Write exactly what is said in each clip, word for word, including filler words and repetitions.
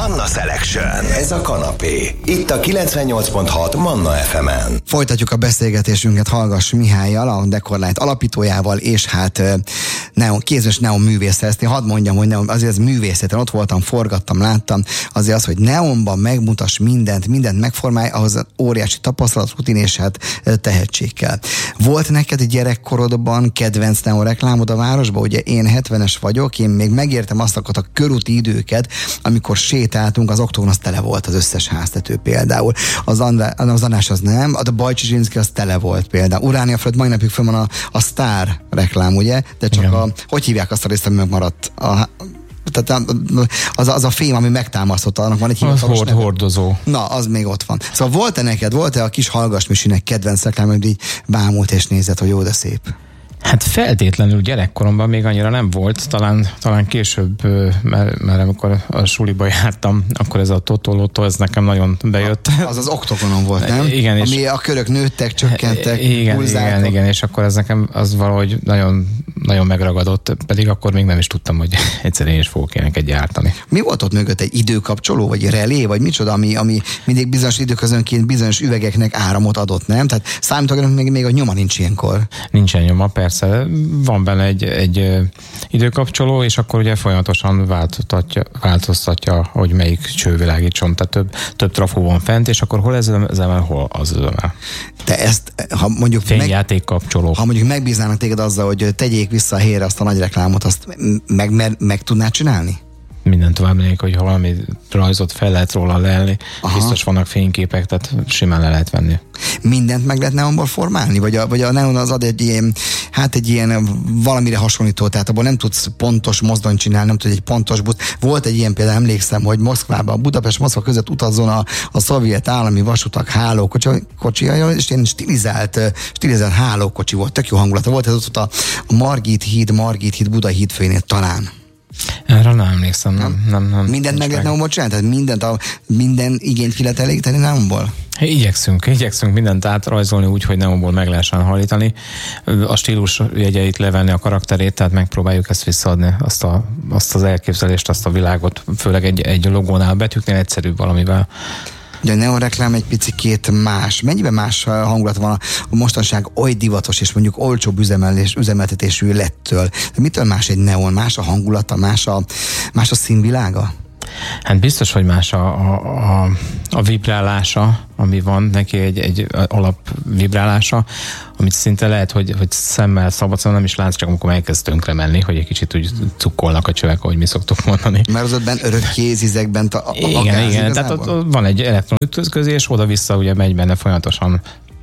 Manna Selection. Ez a kanapé. Itt a kilencvennyolc pont hat Manna ef emen. Folytatjuk a beszélgetésünket Hallgass Mihályal, a Dekorlight alapítójával, és hát neon, kézműves neon művésszel. Ezt én hadd mondjam, hogy neon, azért ez művészeten, ott voltam, forgattam, láttam. Azért az, hogy neonban megmutass mindent, mindent megformálj, ahhoz óriási tapasztalat, rutin és hát tehetség kell. Volt neked gyerekkorodban kedvenc neon reklámod a városban? Ugye én hetvenes vagyok, én még megértem azt a körúti időket, amikor sétáltunk, az Oktogon az tele volt, az összes háztető például. Az, Andrá, az András az nem, a Bajcsi Zsinszki az tele volt például. Uránia fölött mai napig föl van a, a Sztár reklám, ugye? De csak igen. a, hogy hívják azt a részt, ami megmaradt? A, tehát az, az a fém, ami megtámasztotta, annak van egy hivatalos hord, neve. Hordozó. Na, az még ott van. Szóval volt-e neked, volt-e a kis Hallgass Misinek kedvenc reklám, hogy így bámult és nézett, hogy jó, de szép? Hát feltétlenül gyerekkoromban még annyira nem volt, talán, talán később, mert, mert amikor a suliba jártam, akkor ez a Totolotto, ez nekem nagyon bejött. Az az Oktogonon volt, nem? Igen. Ami és a körök nőttek, csökkentek, igen, húzzáltak. igen, igen, és akkor ez nekem az valahogy nagyon, nagyon megragadott, pedig akkor még nem is tudtam, hogy egyszerűen is fogok ilyeneket gyártani. Mi volt ott mögött, egy időkapcsoló, vagy relé, vagy micsoda, ami, ami mindig bizonyos időközönként bizonyos üvegeknek áramot adott, nem? Tehát számítógépnek még, még a nyoma nincs ilyenkor. Nincsen nyoma, persze. Van benne egy, egy időkapcsoló, és akkor ugye folyamatosan változtatja, változtatja, hogy melyik cső világítson, tehát több, több trafó van fent, és akkor hol ez üzemel, hol az üzemel. De ezt, ha mondjuk fényjáték kapcsoló. Ha mondjuk megbíznának téged azzal, hogy tegyék vissza a helyre azt a nagy reklámot, azt meg, meg, meg tudnád csinálni? Minden tovább lennék, hogy ha valami rajzot fel lehet róla leelni, biztos vannak fényképek, tehát simán le lehet venni. Mindent meg lehet neonból formálni? Vagy a, vagy a neon az ad egy ilyen, hát egy ilyen valamire hasonlító, tehát abból nem tudsz pontos mozdonyt csinálni, nem tudsz egy pontos busz. Volt egy ilyen például, emlékszem, hogy Moszkvában, Budapest-Moszkva között utazzon a, a szovjet állami vasutak hálókocsia, és ilyen stilizált, stilizált hálókocsi volt, tök jó hangulata volt, ez ott a, a Margit híd, Margit híd, Buda hídfőjénél talán. Erre nem emlékszem, nem. nem, nem mindent meg lehet neonból csinálni? Tehát mindent, a, minden igényt ki lehet elégíteni neonból? Igyekszünk, igyekszünk mindent átrajzolni úgy, hogy neonból meg lehessen hallítani. A stílus jegyeit levenni, a karakterét, tehát megpróbáljuk ezt visszaadni, azt, a, azt az elképzelést, azt a világot, főleg egy, egy logónál, betűknél egyszerűbb valamivel. Ugye a neon reklám egy picikét más. Mennyiben más hangulat van a mostanság oly divatos és mondjuk olcsóbb üzemelés, üzemeltetésű lettől? De mitől más egy neon? Más a hangulata, más a, más a színvilága? Hát biztos, hogy más a, a, a, a vibrálása, ami van neki, egy, egy alap vibrálása, amit szinte lehet, hogy, hogy szemmel, szabad szemmel nem is látsz, csak amikor elkezd tönkre menni, hogy egy kicsit úgy cukkolnak a csövek, ahogy mi szoktuk mondani. Mert az ottben örök kézizekben a, a, a igen, gáz, igen, tehát ott, ott van egy elektronikütközés, oda-vissza ugye megy benne folyamatosan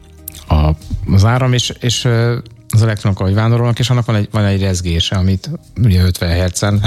a, az áram, és, és az elektronik, ahogy vándorolnak, és annak van egy, van egy rezgése, amit ugye ötven hertzen,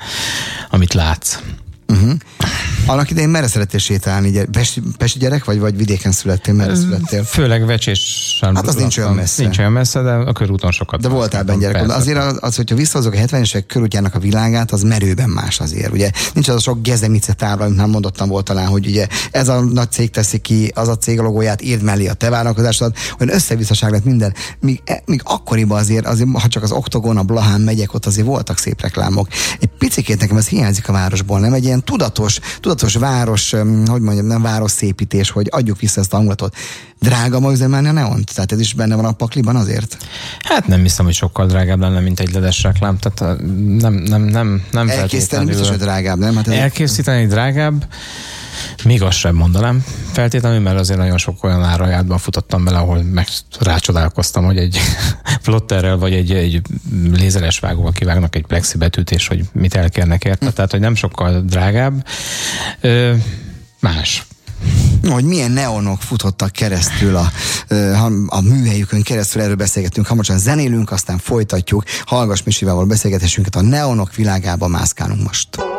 amit látsz. Uh-huh. Annak idején merre szerettél sétálni? Pesti, pesti gyerek vagy, vagy vidéken születtél? Merre születtél? Főleg Vecsésen. Hát az nincs olyan messze. Nincs olyan messze, de a körúton sokat. De voltál benne gyerek. Azért az, az, hogyha visszahozok a hetvenes évek körútjának a világát, az merőben más azért. Ugye nincs az a sok Gezemice tábla, amit már mondottam volt talán, hogy ugye ez a nagy cég teszi ki, az a cég logóját, írd mellé a te vállalkozásod, olyan összevisszaság lett minden. Míg, míg akkoriban azért, azért, ha csak az Oktogon, a Blahán megyek, ott azért voltak szép reklámok. Egy picikét nekem ez hiányzik a városból, nem? Egy ilyen tudatos, tudatos város, hogy mondjam, nem város szépítés, hogy adjuk vissza ezt a hangulatot. Drága ma üzemelni a neont? Tehát ez is benne van a pakliban azért? Hát nem hiszem, hogy sokkal drágább lenne, mint egy ledes reklám. Tehát nem, nem, nem, nem elkészíteni biztos, hogy drágább, nem? Hát elkészíteni egy... drágább, még azt sem mondanám feltétlenül, mert azért nagyon sok olyan árajátban futottam bele, ahol meg rácsodálkoztam, hogy egy plotterrel vagy egy, egy lézeres vágóval kivágnak egy plexibetűt, és hogy mit elkérnek érte. Tehát, hogy nem sokkal drágább. Ö, más. Hogy milyen neonok futottak keresztül a, a, a műhelyükön keresztül, erről beszélgettünk, hamarosan zenélünk, aztán folytatjuk. Hallgass Misivel beszélgetésünket, a neonok világába mászkálunk most.